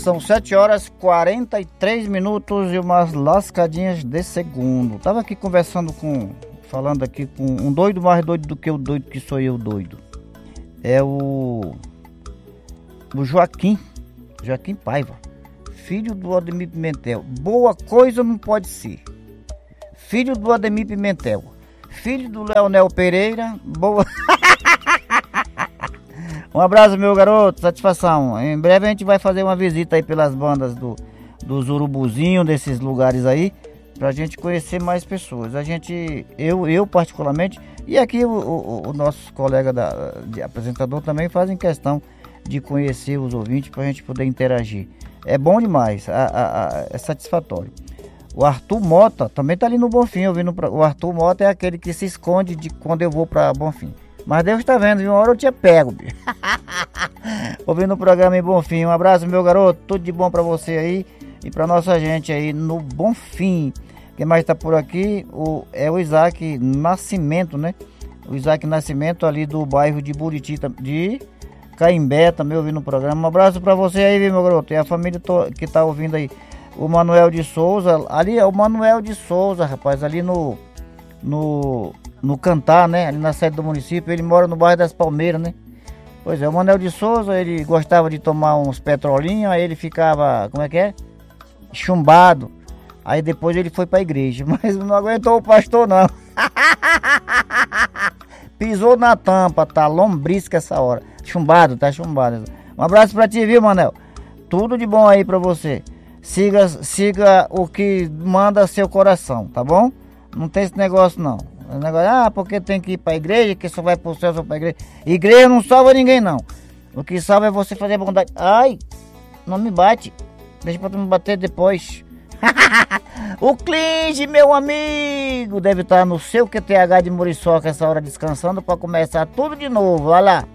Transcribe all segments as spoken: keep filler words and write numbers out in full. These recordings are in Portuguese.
são sete horas e quarenta e três minutos e umas lascadinhas de segundo. Tava aqui conversando com, falando aqui com um doido mais doido do que o doido que sou eu doido. É o, o Joaquim, Joaquim Paiva, filho do Ademir Pimentel. Boa coisa não pode ser. Filho do Ademir Pimentel. Filho do Leonel Pereira. Boa... Um abraço, meu garoto, satisfação. Em breve a gente vai fazer uma visita aí pelas bandas do, dos urubuzinhos, desses lugares aí, pra gente conhecer mais pessoas. A gente, eu, eu particularmente, e aqui o, o, o nosso colega da, de apresentador também fazem questão de conhecer os ouvintes pra gente poder interagir. É bom demais, a, a, a, é satisfatório. O Arthur Mota também tá ali no Bonfim, ouvindo pra, o Arthur Mota é aquele que se esconde de quando eu vou pra Bonfim. Mas Deus tá vendo, viu? Uma hora eu tinha pego, bicho. Ouvindo o programa em Bonfim. Um abraço, meu garoto. Tudo de bom pra você aí e pra nossa gente aí no Bonfim. Quem mais tá por aqui o, é o Isaac Nascimento, né? O Isaac Nascimento ali do bairro de Buriti, de Caimbé, também ouvindo o programa. Um abraço pra você aí, viu, meu garoto? E a família to, que tá ouvindo aí. O Manuel de Souza. Ali é o Manuel de Souza, rapaz. Ali no... no no Cantar, né, ali na sede do município. Ele mora no bairro das Palmeiras, né. Pois é, o Manuel de Souza, ele gostava de tomar uns petrolinhos, aí ele ficava, como é que é? Chumbado. Aí depois ele foi pra igreja, mas não aguentou o pastor não. Pisou na tampa, tá lombrisca essa hora. Chumbado, tá chumbado. Um abraço pra ti, viu, Manel? Tudo de bom aí pra você. Siga, siga o que manda seu coração, tá bom? Não tem esse negócio não. O negócio, ah, porque tem que ir pra igreja, que só vai pro céu, só pra igreja. Igreja não salva ninguém, não. O que salva é você fazer bondade. Ai, não me bate. Deixa pra tu me bater depois. O Clinge, meu amigo, deve estar no seu Q T H de Muriçoca essa hora descansando pra começar tudo de novo. Olha lá.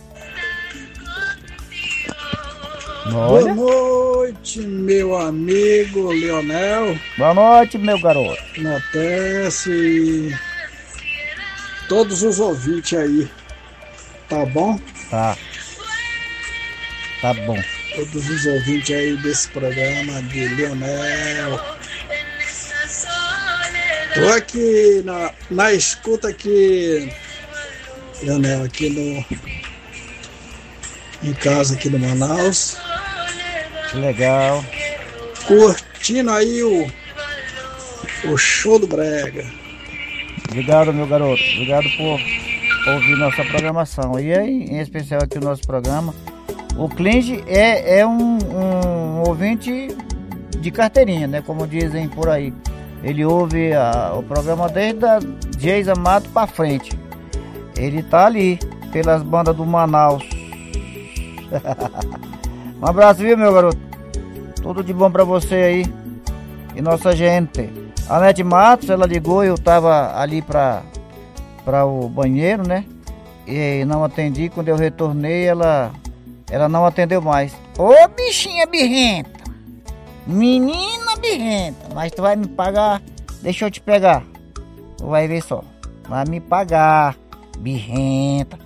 Olha. Boa noite, meu amigo Leonel. Boa noite, meu garoto. Notece todos os ouvintes aí, tá bom? Tá. Tá bom. Todos os ouvintes aí desse programa de Leonel. Tô aqui na, na escuta aqui, Leonel, aqui no em casa aqui no Manaus. Que legal. Curtindo aí o o show do Brega. Obrigado, meu garoto. Obrigado por ouvir nossa programação. E aí, em especial aqui o nosso programa. O Clinge é, é um, um ouvinte de carteirinha, né? Como dizem por aí. Ele ouve a, o programa desde a Geisa Mato pra frente. Ele tá ali, pelas bandas do Manaus. Um abraço, viu, meu garoto? Tudo de bom pra você aí e nossa gente. A Nete Matos, ela ligou, eu tava ali pra, pra o banheiro, né? E não atendi, quando eu retornei, ela, ela não atendeu mais. Ô bichinha birrenta, menina birrenta, mas tu vai me pagar, deixa eu te pegar. Tu vai ver só, vai me pagar, birrenta.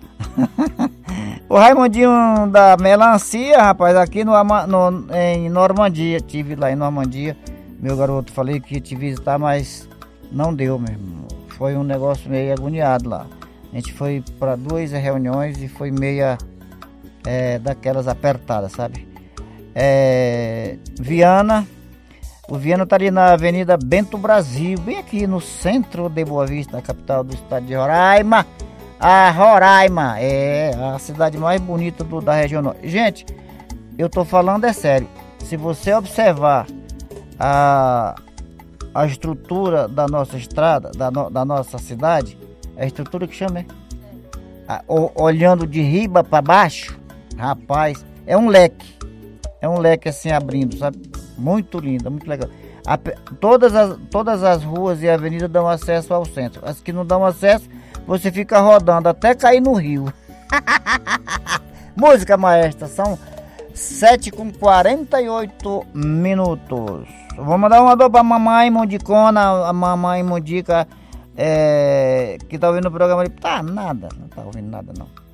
O Raimundinho da Melancia, rapaz, aqui no, no, em Normandia, tive lá em Normandia, meu garoto, falei que ia te visitar, mas não deu mesmo, foi um negócio meio agoniado lá. A gente foi para duas reuniões e foi meia é, daquelas apertadas, sabe? É, Viana, o Viana tá ali na Avenida Bento Brasil, bem aqui no centro de Boa Vista, na capital do estado de Roraima. A Roraima é a cidade mais bonita do, da região norte. Gente, eu tô falando é sério. Se você observar a, a estrutura da nossa estrada, da, no, da nossa cidade, é a estrutura que chama, é? A, o, olhando de riba para baixo, rapaz, é um leque. É um leque assim abrindo, sabe? Muito lindo, muito legal. A, todas, as, todas as ruas e avenidas dão acesso ao centro. As que não dão acesso, você fica rodando até cair no rio. Música, maestra, são sete com quarenta e oito minutos. Vou mandar uma dor pra mamãe Mundicona, a mamãe Mundica, é, que tá ouvindo o programa ali. Tá nada, não tá ouvindo nada não.